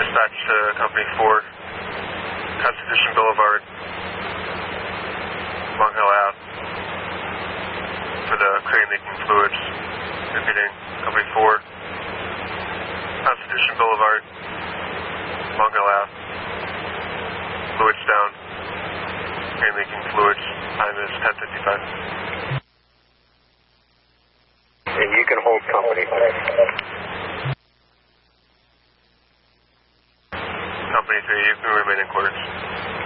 Dispatch to Company 4, Constitution Boulevard, Long Hill Ave, for the crane leaking fluids. Repeating, Company 4, Constitution Boulevard, Long Hill Ave, fluids down, crane leaking fluids. Time is 10:55. And you can hold Company 5. Company 3, you can remain in quarters.